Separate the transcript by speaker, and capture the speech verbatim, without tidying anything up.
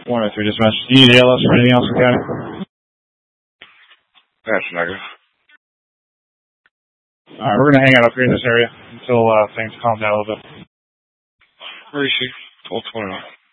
Speaker 1: One or three dispatch. Do you need A L S for anything else, okay?
Speaker 2: That's negative.
Speaker 1: Alright, we're gonna hang out up here in this area until uh, things calm down a little bit.
Speaker 2: Where is she? twelve twenty-nine.